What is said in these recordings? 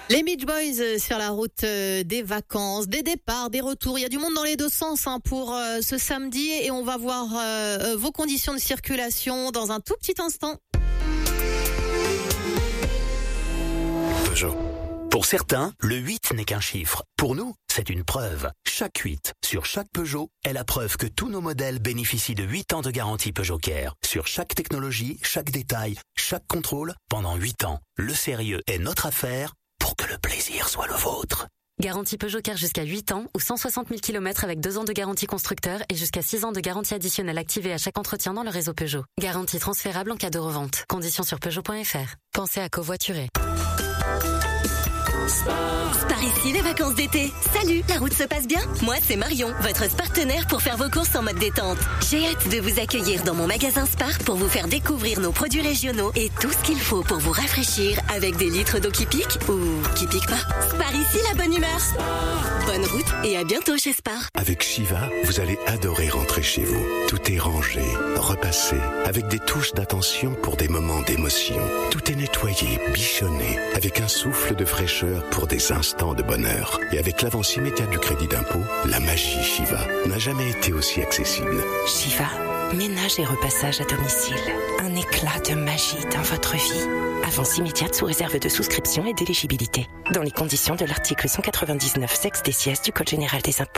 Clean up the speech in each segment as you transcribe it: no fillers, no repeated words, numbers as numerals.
Les Beach Boys sur la route des vacances, des départs, des retours. Il y a du monde dans les deux sens pour ce samedi et on va voir vos conditions de circulation dans un tout petit instant. Peugeot. Pour certains, le 8 n'est qu'un chiffre. Pour nous, c'est une preuve. Chaque 8 sur chaque Peugeot est la preuve que tous nos modèles bénéficient de 8 ans de garantie Peugeot Care. Sur chaque technologie, chaque détail, chaque contrôle, pendant 8 ans. Le sérieux est notre affaire pour que le plaisir soit le vôtre. Garantie Peugeot Care jusqu'à 8 ans ou 160 000 km avec 2 ans de garantie constructeur et jusqu'à 6 ans de garantie additionnelle activée à chaque entretien dans le réseau Peugeot. Garantie transférable en cas de revente. Conditions sur Peugeot.fr. Pensez à covoiturer. Par ici, les vacances d'été. Salut, la route se passe bien? Moi, c'est Marion, votre partenaire pour faire vos courses en mode détente. J'ai hâte de vous accueillir dans mon magasin Spar pour vous faire découvrir nos produits régionaux et tout ce qu'il faut pour vous rafraîchir avec des litres d'eau qui piquent ou qui piquent pas. Spar ici, la bonne humeur. Bonne route et à bientôt chez Spar. Avec Shiva, vous allez adorer rentrer chez vous. Tout est rangé, repassé, avec des touches d'attention pour des moments d'émotion. Tout est nettoyé, bichonné, avec un souffle de fraîcheur pour des instants de bonheur. Et avec l'avance immédiate du crédit d'impôt, la magie Shiva n'a jamais été aussi accessible. Shiva, ménage et repassage à domicile. Un éclat de magie dans votre vie. Avance immédiate sous réserve de souscription et d'éligibilité. Dans les conditions de l'article 199 sexe des sièges du Code général des impôts.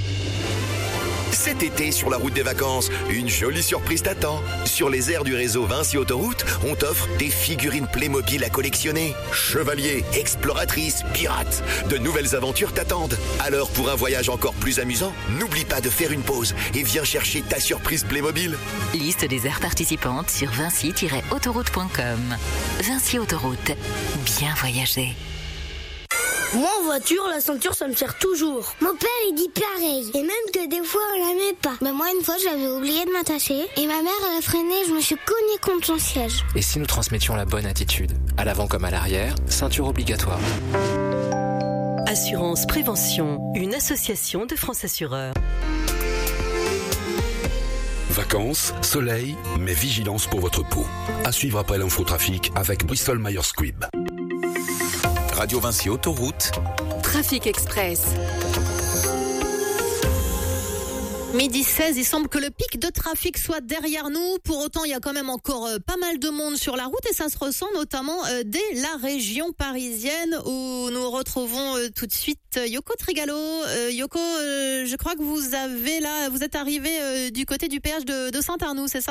Cet été, sur la route des vacances, une jolie surprise t'attend. Sur les aires du réseau Vinci Autoroute, on t'offre des figurines Playmobil à collectionner. Chevaliers, exploratrices, pirates, de nouvelles aventures t'attendent. Alors, pour un voyage encore plus amusant, n'oublie pas de faire une pause et viens chercher ta surprise Playmobil. Liste des aires participantes sur vinci-autoroute.com. Vinci Autoroute. Bien voyager. Moi en voiture, la ceinture ça me sert toujours. Mon père il dit pareil. Et même que des fois on la met pas. Mais moi une fois j'avais oublié de m'attacher. Et ma mère elle a freiné, je me suis cognée contre son siège. Et si nous transmettions la bonne attitude? À l'avant comme à l'arrière, ceinture obligatoire. Assurance Prévention, une association de France Assureurs. Vacances, soleil, mais vigilance pour votre peau. À suivre après l'infotrafic avec Bristol Myers Squibb. Radio Vinci Autoroute. Trafic Express. Midi 16, il semble que le pic de trafic soit derrière nous. Pour autant, il y a quand même encore pas mal de monde sur la route et ça se ressent notamment dès la région parisienne où nous retrouvons tout de suite Yoko Trigalo. Yoko, je crois que vous êtes arrivé du côté du péage de Saint-Arnoux, c'est ça?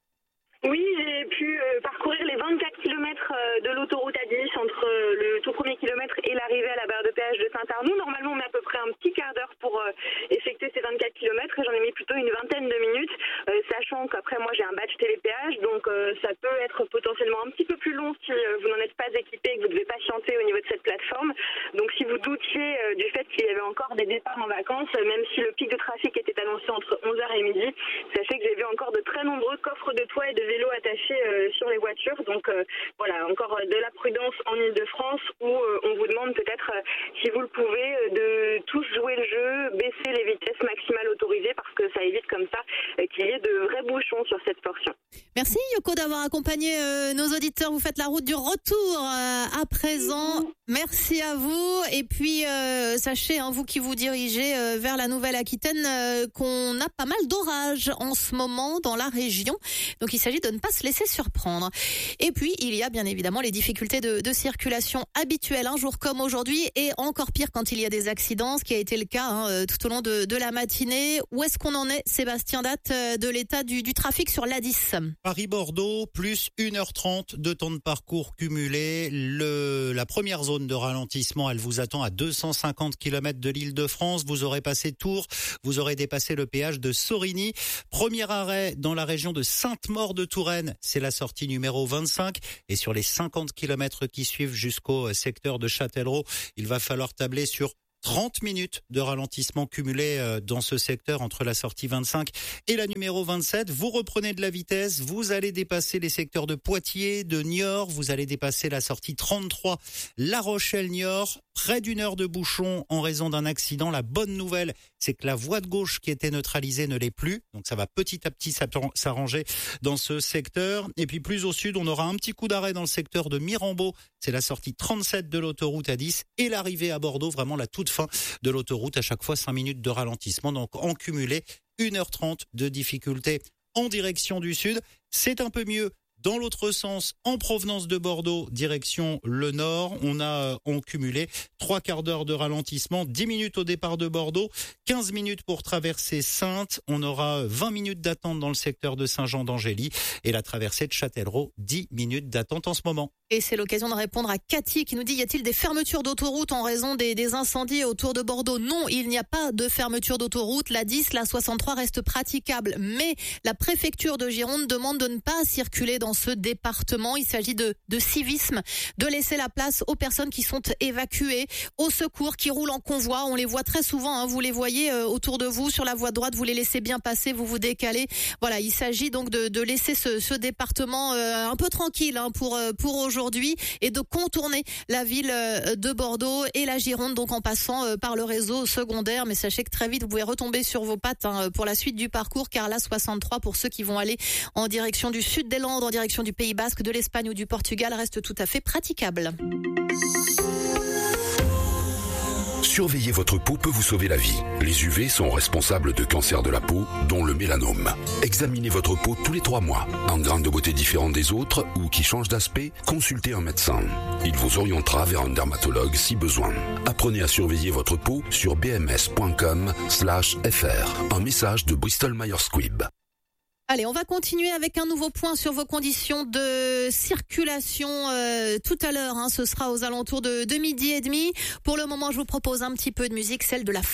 Oui, j'ai pu parcourir les 24 kilomètres de l'autoroute A10 entre le tout premier kilomètre et l'arrivée à la barre de péage de Saint-Arnoux. Normalement, on met à peu près un petit quart d'heure pour effectuer ces 24 kilomètres et j'en ai mis plutôt une vingtaine de minutes, sachant qu'après moi j'ai un badge télépéage, donc ça peut être potentiellement un petit peu plus long si vous n'en êtes pas équipé et que vous devez patienter au niveau de cette plateforme. Donc si vous doutiez du fait qu'il y avait encore des départs en vacances, même si le pic de trafic était annoncé entre 11h et midi, sachez que j'ai vu encore de très nombreux coffres de toit et de vélos attachés sur les voitures. Donc voilà, encore de la prudence en Ile-de-France où on vous demande peut-être, si vous le pouvez, de tous jouer le jeu, baisser les vitesses maximales autorisées parce que ça évite comme ça qu'il y ait de vrais bouchons sur cette portion. Merci Yoko d'avoir accompagné nos auditeurs. Vous faites la route du retour à présent. Merci à vous. Et puis sachez, vous qui vous dirigez vers la Nouvelle-Aquitaine, qu'on a pas mal d'orages en ce moment dans la région. Donc il s'agit de ne pas se laisser surprendre. Et puis il y a bien évidemment les difficultés de circulation habituelles, un jour comme aujourd'hui, et encore pire quand il y a des accidents, ce qui a été le cas tout au long de la matinée. Où est-ce qu'on en est, Sébastien Date, de l'état du trafic sur l'A10? Paris-Bordeaux, plus 1h30 de temps de parcours cumulé. La première zone de ralentissement, elle vous attend à 250 km de l'Île-de-France. Vous aurez passé Tours, vous aurez dépassé le péage de Sorigny. Premier arrêt dans la région de Sainte-Maure-de-Touraine, c'est la sortie numéro 25. Et sur les 50 km qui suivent jusqu'au secteur de Châtellerault, il va falloir tabler sur 30 minutes de ralentissement cumulé dans ce secteur entre la sortie 25 et la numéro 27. Vous reprenez de la vitesse, vous allez dépasser les secteurs de Poitiers, de Niort, vous allez dépasser la sortie 33, La Rochelle-Niort. près d'une heure de bouchon en raison d'un accident. La bonne nouvelle, c'est que la voie de gauche qui était neutralisée ne l'est plus. Donc ça va petit à petit s'arranger dans ce secteur. Et puis plus au sud, on aura un petit coup d'arrêt dans le secteur de Mirambeau. C'est la sortie 37 de l'autoroute A10 et l'arrivée à Bordeaux, vraiment la toute fin de l'autoroute. À chaque fois 5 minutes de ralentissement. Donc en cumulé, 1h30 de difficulté en direction du sud. C'est un peu mieux dans l'autre sens, en provenance de Bordeaux, direction le nord. On a en cumulé 3 quarts d'heure de ralentissement, 10 minutes au départ de Bordeaux, 15 minutes pour traverser Saintes. On aura 20 minutes d'attente dans le secteur de Saint-Jean-d'Angély et la traversée de Châtellerault, 10 minutes d'attente en ce moment. Et c'est l'occasion de répondre à Cathy qui nous dit, y a-t-il des fermetures d'autoroute en raison des incendies autour de Bordeaux? Non, il n'y a pas de fermeture d'autoroute. La 10, la 63 reste praticable. Mais la préfecture de Gironde demande de ne pas circuler dans ce département. Il s'agit de civisme, de laisser la place aux personnes qui sont évacuées, aux secours qui roulent en convoi. On les voit très souvent, hein, vous les voyez autour de vous sur la voie de droite, vous les laissez bien passer, vous vous décalez. Voilà, il s'agit donc de laisser ce département un peu tranquille hein, pour aujourd'hui et de contourner la ville de Bordeaux et la Gironde, donc en passant par le réseau secondaire. Mais sachez que très vite, vous pouvez retomber sur vos pattes hein, pour la suite du parcours, car la 63, pour ceux qui vont aller en direction du sud des Landes, en direction du Pays Basque, de l'Espagne ou du Portugal, reste tout à fait praticable. Surveiller votre peau peut vous sauver la vie. Les UV sont responsables de cancers de la peau, dont le mélanome. Examinez votre peau tous les 3 mois. Un grain de beauté différent des autres ou qui change d'aspect, consultez un médecin. Il vous orientera vers un dermatologue si besoin. Apprenez à surveiller votre peau sur bms.com/fr. Un message de Bristol Myers Squibb. Allez, on va continuer avec un nouveau point sur vos conditions de circulation tout à l'heure. Hein, ce sera aux alentours de 12h30. Pour le moment, je vous propose un petit peu de musique, celle de la